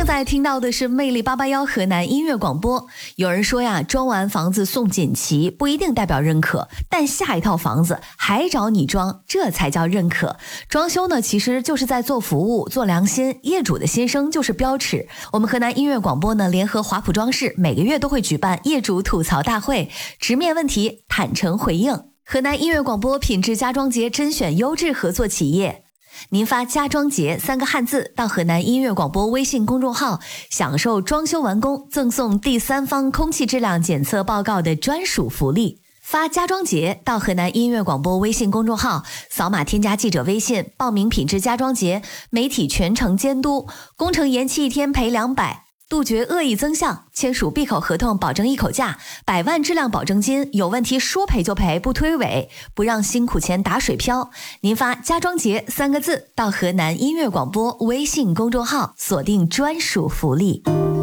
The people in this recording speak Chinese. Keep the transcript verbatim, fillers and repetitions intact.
正在听到的是魅力八八幺河南音乐广播。有人说呀，装完房子送锦旗不一定代表认可，但下一套房子还找你装，这才叫认可。装修呢，其实就是在做服务、做良心，业主的心声就是标尺。我们河南音乐广播呢，联合华普装饰，每个月都会举办业主吐槽大会，直面问题，坦诚回应。河南音乐广播品质家装节甄选优质合作企业。您发家装节三个汉字到河南音乐广播微信公众号，享受装修完工赠送第三方空气质量检测报告的专属福利。发家装节到河南音乐广播微信公众号，扫码添加记者微信，报名品质家装节，媒体全程监督，工程延期一天赔两百。杜绝恶意增项，签署闭口合同保证一口价，百万质量保证金，有问题说赔就赔，不推诿，不让辛苦钱打水漂。您发家装节三个字到河南音乐广播微信公众号，锁定专属福利。